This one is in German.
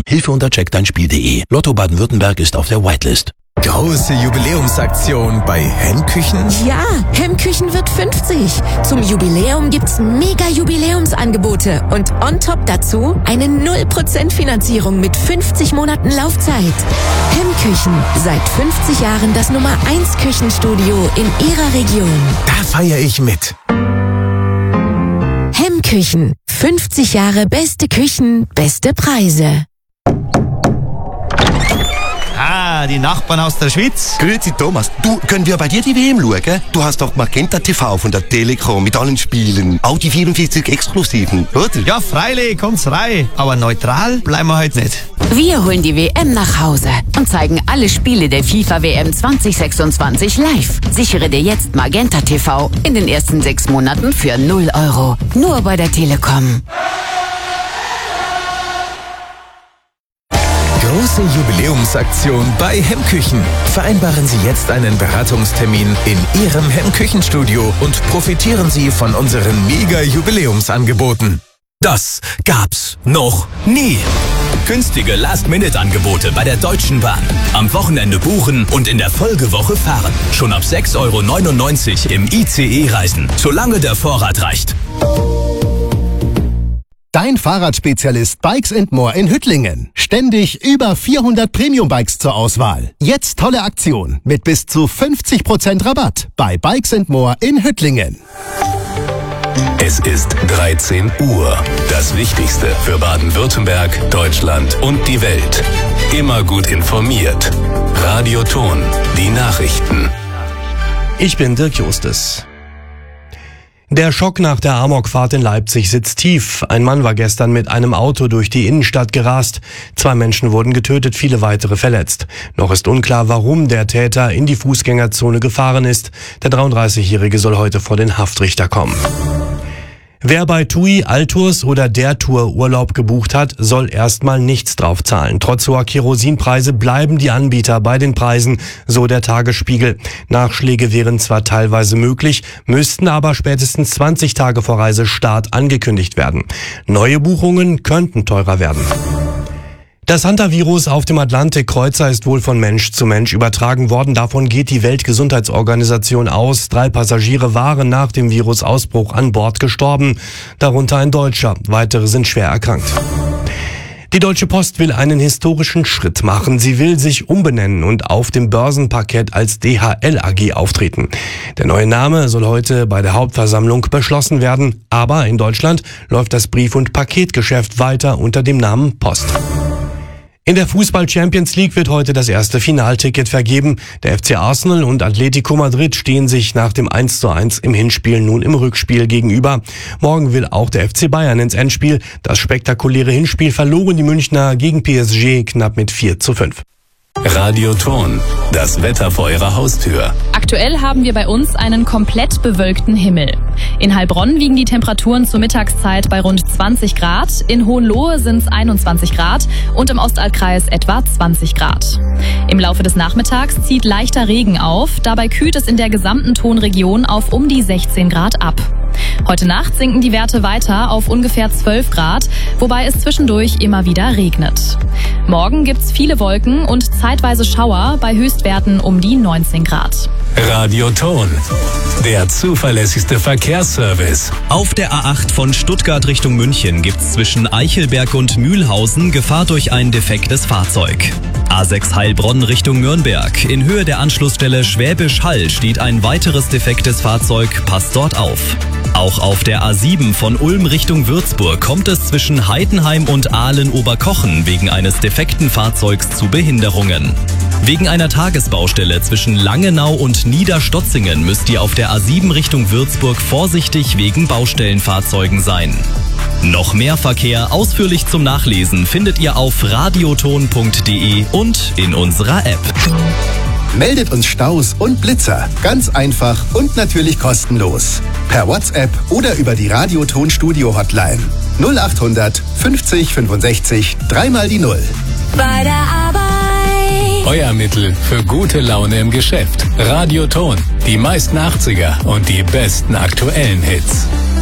Hilfe unter checkdeinspiel.de. Lotto Baden-Württemberg ist auf der Whitelist. Große Jubiläumsaktion bei Hemmküchen? Ja, Hemmküchen wird 50. Zum Jubiläum gibt's mega Jubiläumsangebote und on top dazu eine 0% Finanzierung mit 50 Monaten Laufzeit. Hemmküchen, seit 50 Jahren das Nummer 1 Küchenstudio in Ihrer Region. Da feiere ich mit. Hemmküchen, 50 Jahre beste Küchen, beste Preise. Ah, die Nachbarn aus der Schweiz. Grüezi Thomas, du, können wir bei dir die WM schauen? Du hast doch Magenta TV von der Telekom mit allen Spielen. Auch die 44 Exklusiven, oder? Ja, freilich, kommt's rein. Aber neutral bleiben wir heute nicht. Wir holen die WM nach Hause und zeigen alle Spiele der FIFA-WM 2026 live. Sichere dir jetzt Magenta TV in den ersten 6 Monaten für 0 €. Nur bei der Telekom. Große Jubiläumsaktion bei Hemmküchen. Vereinbaren Sie jetzt einen Beratungstermin in Ihrem Hemmküchenstudio und profitieren Sie von unseren Mega-Jubiläumsangeboten. Das gab's noch nie. Günstige Last-Minute-Angebote bei der Deutschen Bahn. Am Wochenende buchen und in der Folgewoche fahren. Schon ab 6,99 € im ICE reisen, solange der Vorrat reicht. Dein Fahrradspezialist Bikes & More in Hüttlingen. Ständig über 400 Premium-Bikes zur Auswahl. Jetzt tolle Aktion mit bis zu 50% Rabatt bei Bikes & More in Hüttlingen. Es ist 13 Uhr. Das Wichtigste für Baden-Württemberg, Deutschland und die Welt. Immer gut informiert. Radio Ton, die Nachrichten. Ich bin Dirk Justus. Der Schock nach der Amokfahrt in Leipzig sitzt tief. Ein Mann war gestern mit einem Auto durch die Innenstadt gerast. 2 Menschen wurden getötet, viele weitere verletzt. Noch ist unklar, warum der Täter in die Fußgängerzone gefahren ist. Der 33-Jährige soll heute vor den Haftrichter kommen. Wer bei TUI, Altours oder der Tour Urlaub gebucht hat, soll erstmal nichts draufzahlen. Trotz hoher Kerosinpreise bleiben die Anbieter bei den Preisen, so der Tagesspiegel. Nachschläge wären zwar teilweise möglich, müssten aber spätestens 20 Tage vor Reisestart angekündigt werden. Neue Buchungen könnten teurer werden. Das Hantavirus auf dem Atlantikkreuzer ist wohl von Mensch zu Mensch übertragen worden. Davon geht die Weltgesundheitsorganisation aus. 3 Passagiere waren nach dem Virusausbruch an Bord gestorben, darunter ein Deutscher. Weitere sind schwer erkrankt. Die Deutsche Post will einen historischen Schritt machen. Sie will sich umbenennen und auf dem Börsenparkett als DHL AG auftreten. Der neue Name soll heute bei der Hauptversammlung beschlossen werden. Aber in Deutschland läuft das Brief- und Paketgeschäft weiter unter dem Namen Post. In der Fußball-Champions League wird heute das erste Finalticket vergeben. Der FC Arsenal und Atletico Madrid stehen sich nach dem 1:1 im Hinspiel nun im Rückspiel gegenüber. Morgen will auch der FC Bayern ins Endspiel. Das spektakuläre Hinspiel verloren die Münchner gegen PSG knapp mit 4:5. Radio Ton, das Wetter vor Ihrer Haustür. Aktuell haben wir bei uns einen komplett bewölkten Himmel. In Heilbronn liegen die Temperaturen zur Mittagszeit bei rund 20 Grad, in Hohenlohe sind es 21 Grad und im Ostalbkreis etwa 20 Grad. Im Laufe des Nachmittags zieht leichter Regen auf, dabei kühlt es in der gesamten Tonregion auf um die 16 Grad ab. Heute Nacht sinken die Werte weiter auf ungefähr 12 Grad, wobei es zwischendurch immer wieder regnet. Morgen gibt's viele Wolken und zeitweise Schauer bei Höchstwerten um die 19 Grad. Radio Ton, der zuverlässigste Verkehrsservice. Auf der A8 von Stuttgart Richtung München gibt's zwischen Eichelberg und Mühlhausen Gefahr durch ein defektes Fahrzeug. A6 Heilbronn Richtung Nürnberg. In Höhe der Anschlussstelle Schwäbisch Hall steht ein weiteres defektes Fahrzeug, passt dort auf. Auch auf der A7 von Ulm Richtung Würzburg kommt es zwischen Heidenheim und Aalen-Oberkochen wegen eines defekten Fahrzeugs zu Behinderungen. Wegen einer Tagesbaustelle zwischen Langenau und Niederstotzingen müsst ihr auf der A7 Richtung Würzburg vorsichtig wegen Baustellenfahrzeugen sein. Noch mehr Verkehr ausführlich zum Nachlesen findet ihr auf radioton.de und in unserer App. Meldet uns Staus und Blitzer. Ganz einfach und natürlich kostenlos. Per WhatsApp oder über die Radio-Ton Studio Hotline. 0800 50 65 3 die 0. Bei der Arbeit. Euer Mittel für gute Laune im Geschäft. Radio Ton, die meisten 80er und die besten aktuellen Hits.